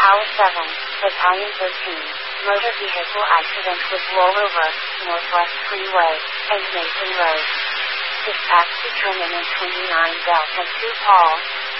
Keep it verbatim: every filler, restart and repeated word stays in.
Hour seven, Battalion thirteen, motor vehicle accident with rollover, Northwest Freeway, and Mason Road. Dispatch determinant twenty-nine Delta two Paul,